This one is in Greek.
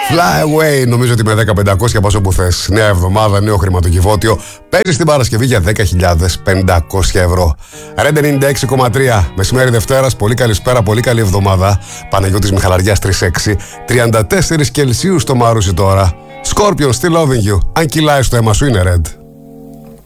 Fly away, νομίζω ότι με 10.500 πας όπου θες. Νέα εβδομάδα, νέο χρηματοκιβώτιο. Παίζει την Παρασκευή για 10.500 ευρώ. Red 96,3. Μεσημέρι Δευτέρας, πολύ καλησπέρα, πολύ καλή εβδομάδα. Παναγιώτης Μιχαλαριάς 36. 34 Κελσίου στο Μάρουσι τώρα. Scorpion, still loving you. Αν κυλάει στο αίμα σου είναι Red.